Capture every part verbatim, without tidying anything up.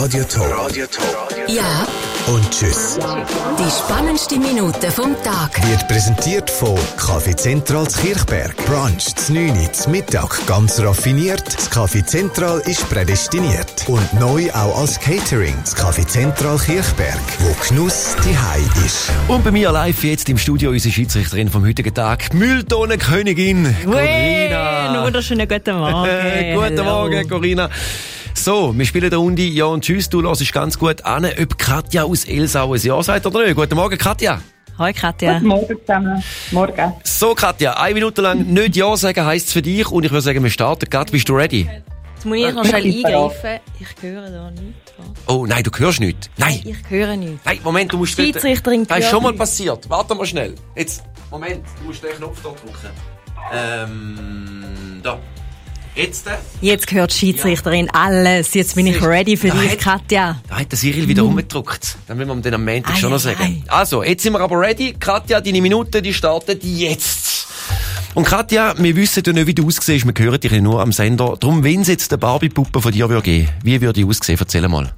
Radio Top. Radio Top. Ja. Und tschüss. Die spannendste Minute vom Tag Wird präsentiert von Kaffee Zentral Kirchberg. Brunch zu neun Uhr, zu Mittag ganz raffiniert. Das Kaffee Zentral ist prädestiniert. Und neu auch als Catering. Das Kaffee Zentral Kirchberg, wo Genuss die Hei ist. Und bei mir live jetzt im Studio unsere Schiedsrichterin vom heutigen Tag, Mülltonnenkönigin Corinna. Einen wunderschönen guten Morgen. Guten Morgen, Corinna. So, wir spielen eine Runde Ja und Tschüss. Du hörst ganz gut an, ob Katja aus Elsau ein Ja sagt oder nicht. Guten Morgen, Katja. Hoi, Katja. Guten Morgen zusammen. Morgen. So, Katja, eine Minute lang nicht Ja sagen heisst es für dich. Und ich würde sagen, wir starten. Kat, bist du ready? Jetzt muss ich noch schnell eingreifen. Ich höre da nichts. Oh, nein, du hörst nichts. Nein. Ich höre nichts. Nein, Moment, du musst... Schiedsrichterin Das ist gehört schon mal nichts. passiert. Warte mal schnell. Jetzt, Moment, du musst den Knopf da drücken. Ähm, da. Jetzt, äh? Jetzt hört die Schiedsrichterin alles. Jetzt bin ich ready für Da dich, hat- Katja. Da hat der Cyril wieder rumgedruckt. Dann will man dem am Montag Ei, schon noch ei, sagen. ei. Also, jetzt sind wir aber ready. Katja, deine Minute, die startet jetzt. Und Katja, wir wissen ja nicht, wie du aussiehst. Wir hören dich ja nur am Sender. Darum, wenn es jetzt eine Barbie-Puppe von dir würde geben, wie würde die aussehen? Erzähl mal.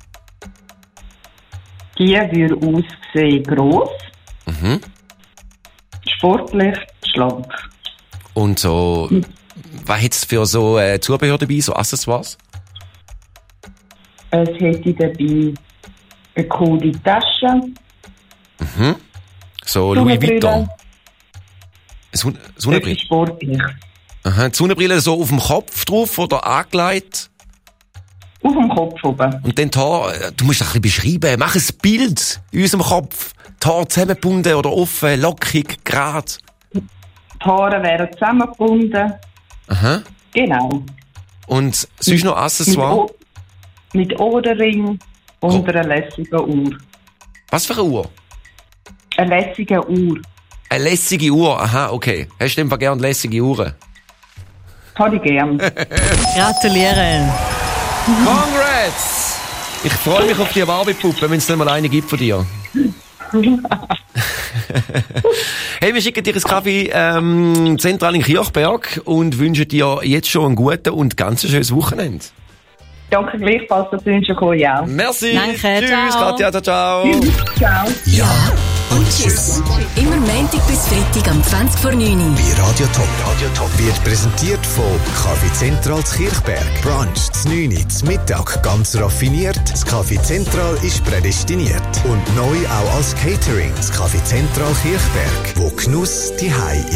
Die würde aussehen gross, Mhm. sportlich, schlank. Und so, was hättest du für so äh, Zubehör dabei, so Accessoires? Es hätte dabei eine coole Tasche, Mhm. So Louis Sonnenbrille. Vuitton. Sonne- Sonnenbrille. etwas sportlich. Aha, die Sonnenbrille so auf dem Kopf drauf oder angelegt? Auf dem Kopf oben. Und dann die Haare, äh, du musst das ein bisschen beschreiben. Mach ein Bild in unserem Kopf. Die Haare zusammengebunden oder offen, lockig, gerade. Die Haare wären zusammengebunden. Aha. Genau. Und sonst noch Mit, Accessoire? o- mit Ohrring und einer lässigen Uhr. Was für eine Uhr? Eine lässige Uhr. Eine lässige Uhr. Aha, okay. Hast du denn gerne lässige Uhren? Habe ich gern. Gratulieren. Congrats! Ich freue mich auf die Barbie-Puppe, wenn es dann mal eine gibt von dir. Hey, wir schicken dir ein Kaffee ähm, zentral in Kirchberg und wünschen dir jetzt schon einen guten und ganz schönes Wochenende. Danke gleichfalls, dass du uns schon gekommen ja. Merci. Danke, Tschüss, ciao. Katja, ciao, ciao. Ciao. Ja und tschüss. Immer Montag bis Freitag am zwanzig vor neun Uhr. Bei Radio Top. Radio Top wird präsentiert von Kaffee Zentral Kirchberg. Brunch zu neun Uhr, zu Mittag ganz raffiniert. Das Kaffee Zentral ist prädestiniert. Und neu auch als Catering. Das Kaffee Zentral Kirchberg, wo Genuss die Hei ist.